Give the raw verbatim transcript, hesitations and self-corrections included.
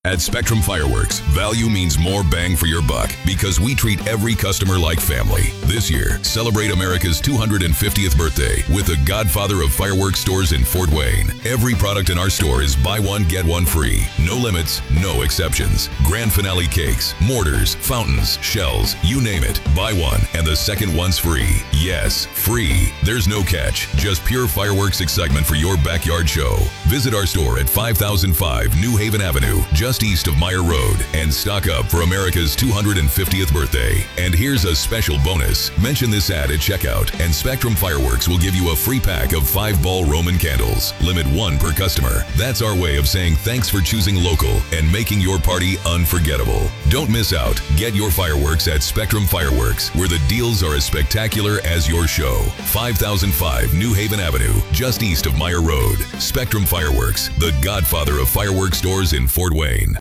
At Spectrum Fireworks, value means more bang for your buck because we treat every customer like family. This year, celebrate America's two hundred fiftieth birthday with the godfather of fireworks stores in Fort Wayne. Every product in our store is buy one, get one free. No limits, no exceptions. Grand finale cakes, mortars, fountains, shells, you name it. Buy one and the second one's free. Yes, free. There's no catch, just pure fireworks excitement for your backyard show. Visit our store at five thousand five New Haven Avenue, just east of Meyer Road, and stock up for America's two hundred fiftieth birthday. And here's a special bonus. Mention this ad at checkout, and Spectrum Fireworks will give you a free pack of five-ball Roman candles. Limit one per customer. That's our way of saying thanks for choosing local and making your party unforgettable. Don't miss out. Get your fireworks at Spectrum Fireworks, where the deals are as spectacular as your show. five thousand five New Haven Avenue, just east of Meyer Road. Spectrum Fireworks, the godfather of fireworks stores in Fort Wayne.